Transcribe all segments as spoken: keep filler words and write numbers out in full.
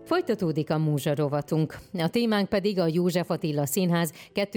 Folytatódik a Múzsa rovatunk. A témánk pedig a József Attila Színház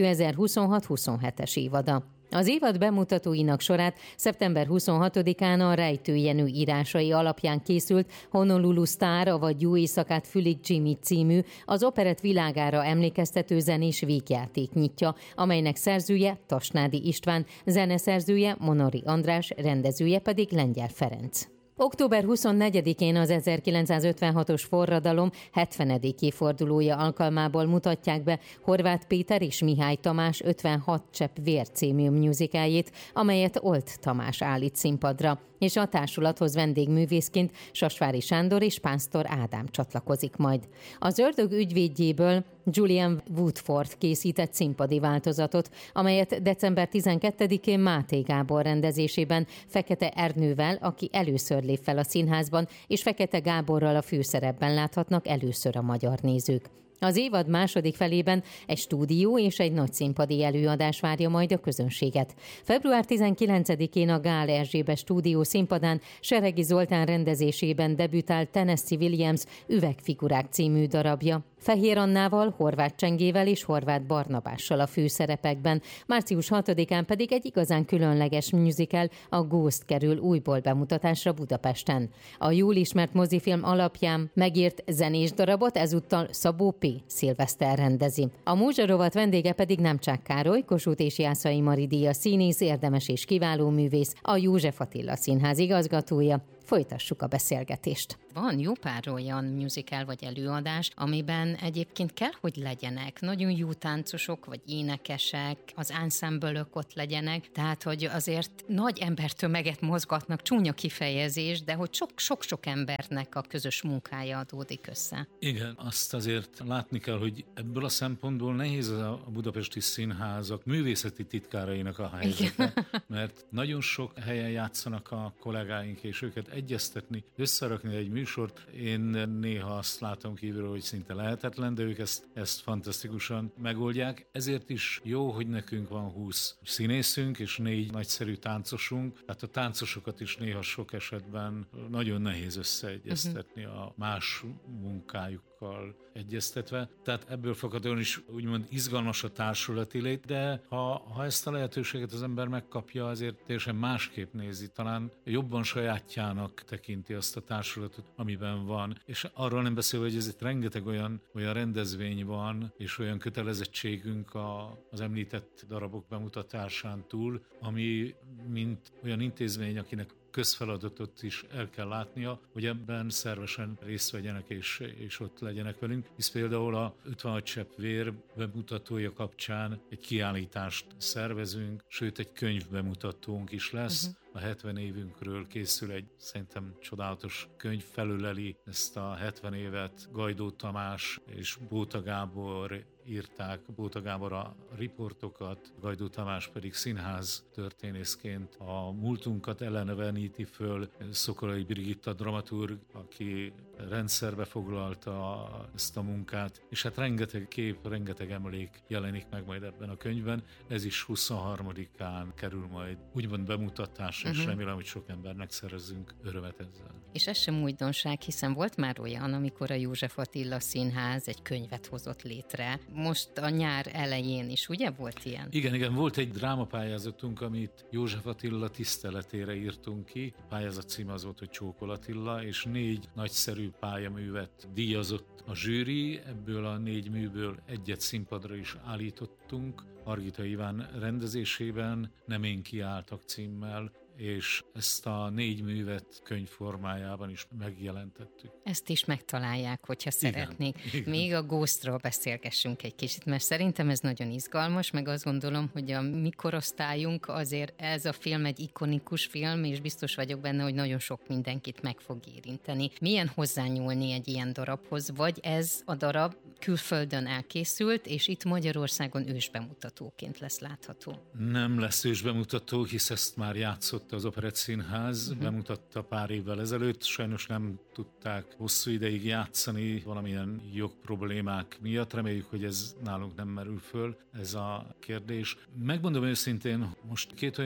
kétezer-huszonhat-huszonhetes évada. Az évad bemutatóinak sorát szeptember huszonhatodikán a Rejtő Jenő írásai alapján készült Honolulu Sztár, vagy Jó éjszakát fülig Jimmy című, az operett világára emlékeztető zenés vígjáték nyitja, amelynek szerzője Tasnádi István, zeneszerzője Monori András, rendezője pedig Lengyel Ferenc. október huszonnegyedikén az ezerkilencszázötvenhatos forradalom hetvenedik évfordulója alkalmából mutatják be Horváth Péter és Mihály Tamás ötvenhat csepp vér című musicaljét, amelyet Olt Tamás állít színpadra, és a társulathoz vendégművészként Sasvári Sándor és Pásztor Ádám csatlakozik majd. Az ördög ügyvédjéből Julian Woodford készített színpadi változatot, amelyet december tizenkettedikén Máté Gábor rendezésében Fekete Ernővel, aki először lép fel a színházban, és Fekete Gáborral a főszerepben láthatnak először a magyar nézők. Az évad második felében egy stúdió és egy nagy színpadi előadás várja majd a közönséget. február tizenkilencedikén a Gál Erzsébet stúdió színpadán Seregi Zoltán rendezésében debütál Tennessee Williams Üvegfigurák című darabja. Fehér Annával, Horváth Csengével és Horváth Barnabással a főszerepekben. március hatodikán pedig egy igazán különleges musical, a Ghost kerül újból bemutatásra Budapesten. A jól ismert mozifilm alapján megírt zenés darabot ezúttal Szabó P. Szilveszter rendezi. A Múzsa rovat vendége pedig Nemcsák Károly, Kossuth és Jászai Mari díjas színész, érdemes és kiváló művész, a József Attila Színház igazgatója. Folytassuk a beszélgetést. Van jó pár olyan musical vagy előadás, amiben egyébként kell, hogy legyenek nagyon jó táncosok vagy énekesek, az ensemble-ök ott legyenek, tehát hogy azért nagy embertömeget mozgatnak, csúnya kifejezés, de hogy sok-sok embernek a közös munkája adódik össze. Igen, azt azért látni kell, hogy ebből a szempontból nehéz a budapesti színházak művészeti titkárainak a helyzete, igen. Mert nagyon sok helyen játszanak a kollégáink, és őket egyeztetni, összerakni egy műsort. Én néha azt látom kívülről, hogy szinte lehetetlen, de ők ezt, ezt fantasztikusan megoldják. Ezért is jó, hogy nekünk van húsz színészünk és négy nagyszerű táncosunk. Tehát a táncosokat is néha sok esetben nagyon nehéz összeegyeztetni uh-huh. a más munkájukkal egyeztetve. Tehát ebből fakadóan is úgymond izgalmas a társulati lét, de ha, ha ezt a lehetőséget az ember megkapja, azért teljesen másképp nézi. Talán jobban sajátjának tekinti azt a társulatot, amiben van. És arról nem beszélve, hogy ez itt rengeteg olyan, olyan rendezvény van, és olyan kötelezettségünk a, az említett darabok bemutatásán túl, ami mint olyan intézmény, akinek közfeladatot is el kell látnia, hogy ebben szervesen részt vegyenek és, és ott legyenek velünk. Hisz például a ötvenhat csepp vér bemutatója kapcsán egy kiállítást szervezünk, sőt egy könyv bemutatónk is lesz. Uh-huh. A hetven évünkről készül egy szerintem csodálatos könyv, felöleli ezt a hetven évet Gajdó Tamás és Bóta Gábor írták, Bóta Gábor a riportokat, Gajdó Tamás pedig színház történészként a múltunkat elleneveníti föl. Szokolai Brigitta dramaturg, aki rendszerbe foglalta ezt a munkát, és hát rengeteg kép, rengeteg emlék jelenik meg majd ebben a könyvben. Ez is huszonharmadikán kerül majd úgymond bemutatás, és uh-huh. remélem, hogy sok embernek szerezzünk örömet ezzel. És ez sem újdonság, hiszen volt már olyan, amikor a József Attila Színház egy könyvet hozott létre. Most a nyár elején is, ugye volt ilyen? Igen, igen, volt egy drámapályázatunk, amit József Attila tiszteletére írtunk ki. A pályázat címe az volt, hogy Csókol Attila, és négy nagyszerű pályaművet díjazott a zsűri. Ebből a négy műből egyet színpadra is állítottunk. Margita Iván rendezésében, Nem én kiálltak címmel, és ezt a négy művet könyv formájában is megjelentettük. Ezt is megtalálják, hogyha szeretnék. Igen, igen. Még a Ghostról beszélgessünk egy kicsit, mert szerintem ez nagyon izgalmas, meg azt gondolom, hogy a mi korosztályunk azért ez a film egy ikonikus film, és biztos vagyok benne, hogy nagyon sok mindenkit meg fog érinteni. Milyen hozzányúlni egy ilyen darabhoz, vagy ez a darab külföldön elkészült, és itt Magyarországon ősbemutatóként lesz látható? Nem lesz ősbemutató, hisz ezt már játszott az Operett Színház, uh-huh. bemutatta pár évvel ezelőtt, sajnos nem tudták hosszú ideig játszani valamilyen jogproblémák miatt. Reméljük, hogy ez nálunk nem merül föl, ez a kérdés. Megmondom őszintén, most két olyan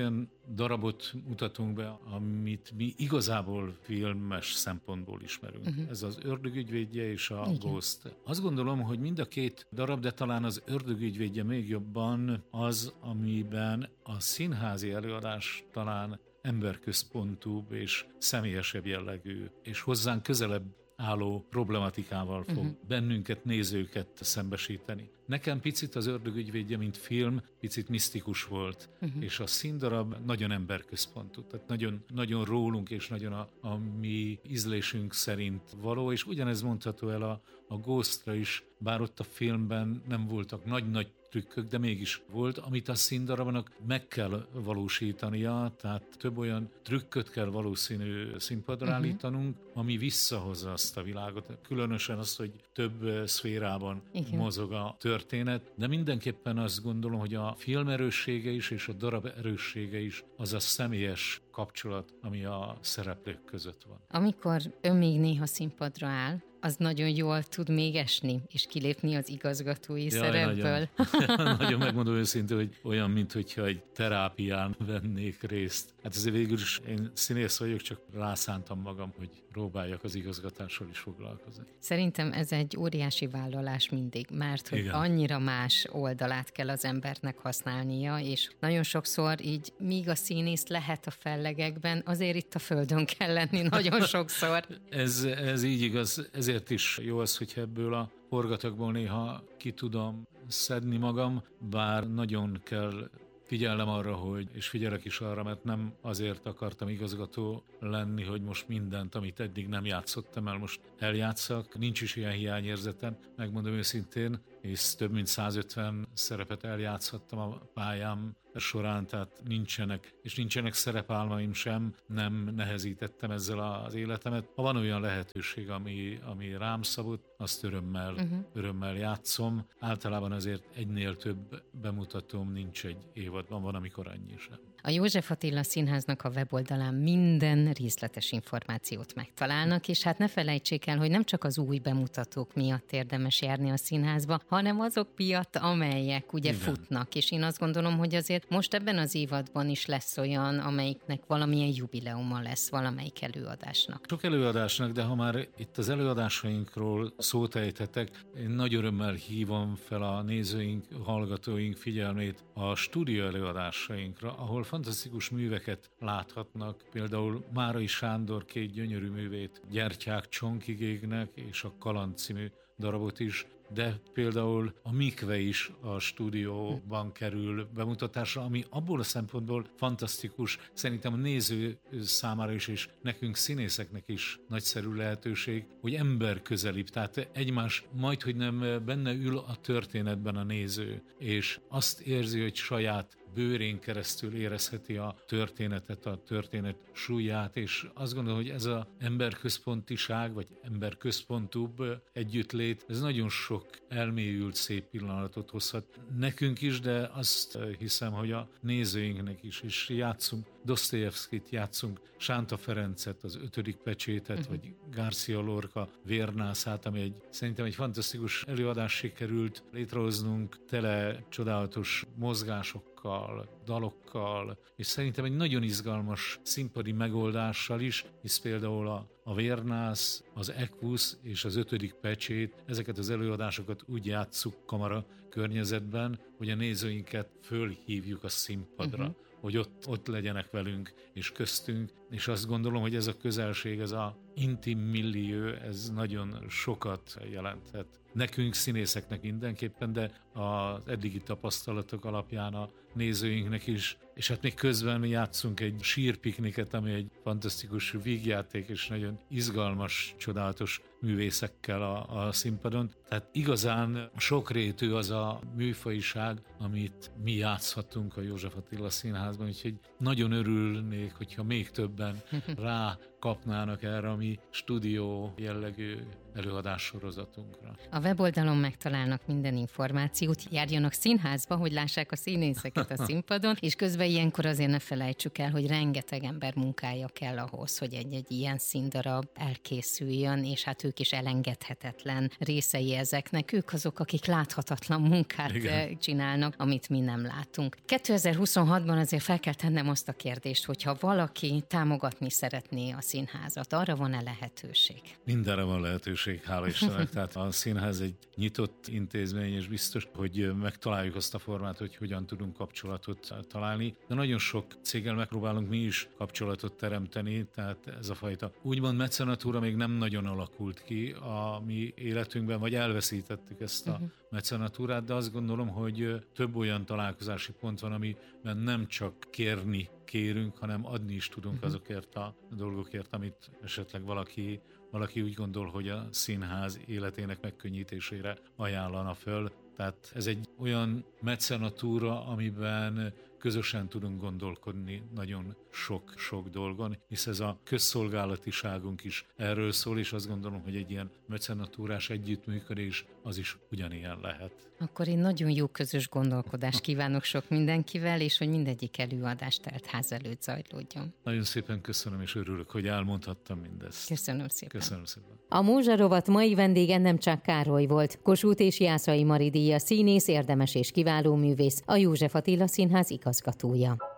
darabot mutatunk be, amit mi igazából filmes szempontból ismerünk. Uh-huh. Ez az Ördögügyvédje és a Igen. Ghost. Azt gondolom, hogy mind a két darab, de talán az Ördögügyvédje még jobban az, amiben a színházi előadás talán emberközpontúbb és személyesebb jellegű, és hozzánk közelebb álló problematikával fog uh-huh. bennünket, nézőket szembesíteni. Nekem picit az Ördögügyvédje, mint film, picit misztikus volt, uh-huh. és a színdarab nagyon emberközpontú, tehát nagyon, nagyon rólunk, és nagyon a, a mi ízlésünk szerint való, és ugyanez mondható el a, a Ghostra is, bár ott a filmben nem voltak nagy-nagy trükkök, de mégis volt, amit a színdarabnak meg kell valósítania, tehát több olyan trükköt kell valószínű színpadra uh-huh. állítanunk, ami visszahozza azt a világot. Különösen az, hogy több szférában Igen. mozog a történet, de mindenképpen azt gondolom, hogy a film erőssége is, és a darab erőssége is az a személyes kapcsolat, ami a szereplők között van. Amikor ön még néha színpadra áll, az nagyon jól tud még esni, és kilépni az igazgatói Jaj, szerepből. Nagyon, nagyon megmondom őszintén, hogy olyan, mintha egy terápián vennék részt. Hát azért végül is én színész vagyok, csak rászántam magam, hogy próbáljak az igazgatással is foglalkozni. Szerintem ez egy óriási vállalás mindig, mert hogy Igen. annyira más oldalát kell az embernek használnia, és nagyon sokszor így, míg a színész lehet a fellegekben, azért itt a földön kell lenni nagyon sokszor. ez, ez így igaz, ezért is jó az, hogy ebből a forgatagból néha ki tudom szedni magam, bár nagyon kell figyelnem arra, hogy, és figyelek is arra, mert nem azért akartam igazgató lenni, hogy most mindent, amit eddig nem játszottam el, most eljátszak. Nincs is ilyen hiányérzetem, megmondom őszintén, és több mint százötven szerepet eljátszhattam a pályám során, tehát nincsenek, és nincsenek szerepálmaim sem, nem nehezítettem ezzel az életemet. Ha van olyan lehetőség, ami, ami rám szabott, azt örömmel, uh-huh. örömmel játszom. Általában azért egynél több bemutatóm nincs egy évadban, van, amikor annyi sem. A József Attila Színháznak a weboldalán minden részletes információt megtalálnak, és hát ne felejtsék el, hogy nem csak az új bemutatók miatt érdemes járni a színházba, hanem azok miatt, amelyek ugye Igen. futnak, és én azt gondolom, hogy azért most ebben az évadban is lesz olyan, amelyiknek valamilyen jubileuma lesz valamelyik előadásnak. Sok előadásnak, de ha már itt az előadásainkról szót ejthetek, én nagy örömmel hívom fel a nézőink, hallgatóink figyelmét a stúdió előadásainkra, ahol fantasztikus műveket láthatnak, például Márai Sándor két gyönyörű művét, Gyertyák csonkig égnek, és a Kaland című darabot is, de például a Mikve is a stúdióban kerül bemutatásra, ami abból a szempontból fantasztikus, szerintem a néző számára is, és nekünk színészeknek is nagyszerű lehetőség, hogy emberközelibb, tehát egymás majdhogy nem benne ül a történetben a néző, és azt érzi, hogy saját bőrén keresztül érezheti a történetet, a történet súlyát, és azt gondolom, hogy ez az emberközpontiság, vagy emberközpontúbb együttlét, ez nagyon sok elmélyült szép pillanatot hozhat nekünk is, de azt hiszem, hogy a nézőinknek is, és játszunk Dostoyevskit, játszunk Sánta Ferencet, az Ötödik pecsétet, uh-huh. vagy Garcia Lorca Vérnászát, ami egy, szerintem egy fantasztikus előadás sikerült létrehoznunk, tele csodálatos mozgásokkal, dalokkal, és szerintem egy nagyon izgalmas színpadi megoldással is, hisz például a, a Vérnász, az Equus és az Ötödik pecsét, ezeket az előadásokat úgy játsszuk kamara környezetben, hogy a nézőinket fölhívjuk a színpadra. Uh-huh. hogy ott, ott legyenek velünk és köztünk, és azt gondolom, hogy ez a közelség, ez a intim millió, ez nagyon sokat jelenthet. Nekünk, színészeknek mindenképpen, de az eddigi tapasztalatok alapján a nézőinknek is, és hát még közben mi játszunk egy sírpikniket, ami egy fantasztikus vígjáték, és nagyon izgalmas, csodálatos művészekkel a, a színpadon. Tehát igazán sokrétű az a műfajiság, amit mi játszhatunk a József Attila Színházban, úgyhogy nagyon örülnék, hogyha még többen rá kapnának erre a mi stúdió jellegű előadássorozatunkra. A weboldalon megtalálnak minden információt, járjanak színházba, hogy lássák a színészeket a színpadon, és közben ilyenkor azért ne felejtsük el, hogy rengeteg ember munkája kell ahhoz, hogy egy-egy ilyen színdarab elkészüljön, és hát ők ők is elengedhetetlen részei ezeknek. Ők azok, akik láthatatlan munkát Igen. csinálnak, amit mi nem látunk. kétezer-huszonhatban azért fel kell tennem azt a kérdést, hogyha valaki támogatni szeretné a színházat, arra van-e lehetőség? Mindenre van lehetőség, hála Istennek. Tehát a színház egy nyitott intézmény, és biztos, hogy megtaláljuk azt a formát, hogy hogyan tudunk kapcsolatot találni. De nagyon sok céggel megpróbálunk mi is kapcsolatot teremteni, tehát ez a fajta úgymond mecenatúra még nem nagyon alakult ki a mi életünkben, vagy elveszítettük ezt a uh-huh. mecenatúrát, de azt gondolom, hogy több olyan találkozási pont van, amiben nem csak kérni kérünk, hanem adni is tudunk uh-huh. azokért a dolgokért, amit esetleg valaki, valaki úgy gondol, hogy a színház életének megkönnyítésére ajánlana föl. Tehát ez egy olyan mecenatúra, amiben közösen tudunk gondolkodni nagyon sok-sok dolgon, hisz ez a közszolgálatiságunk is erről szól, és azt gondolom, hogy egy ilyen mecenatúrás együttműködés az is ugyanilyen lehet. Akkor én nagyon jó közös gondolkodást kívánok sok mindenkivel, és hogy mindegyik előadás telt ház előtt zajlódjon. Nagyon szépen köszönöm, és örülök, hogy elmondhattam mindezt. Köszönöm szépen. Köszönöm szépen. A Mózsa rovat mai vendége Nemcsák Károly volt. Kossuth és Jászai Mari díjas színész, érdemes és kiváló művész, a József Attila Színház igazgatója.